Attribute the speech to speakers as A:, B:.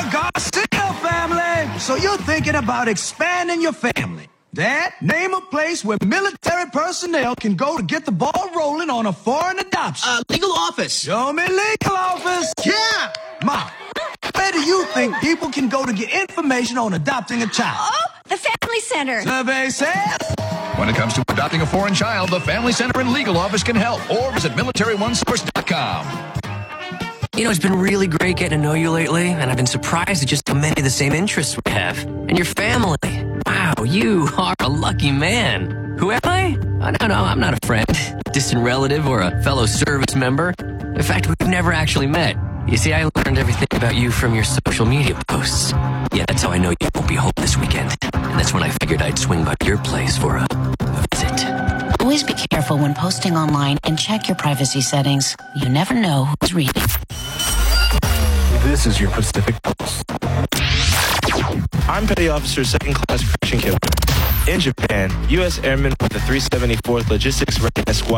A: Garcia family. So you're thinking about expanding your family. Dad, name a place where military personnel can go to get the ball rolling on a foreign adoption.
B: Legal office.
A: Show me legal office.
B: Yeah.
A: Mom, where do you think people can go to get information on adopting a child?
C: Oh, the Family Center.
A: Survey says...
D: When it comes to adopting a foreign child, the Family Center and Legal Office can help. Or visit MilitaryOneSource.com.
E: You know, it's been really great getting to know you lately, and I've been surprised at just how many of the same interests we have. And your family. Wow, you are a lucky man. Who am I? No, I'm not a friend, distant relative, or a fellow service member. In fact, we've never actually met. You see, I learned everything about you from your social media posts. Yeah, that's how I know you won't be home this weekend. And that's when I figured I'd swing by your place for a visit.
F: Always be careful when posting online and check your privacy settings. You never know who's reading.
G: This is your Pacific Pulse. I'm Petty Officer 2nd Class Christian Killer. In Japan, U.S. Airmen with the 374th Logistics Readiness Squad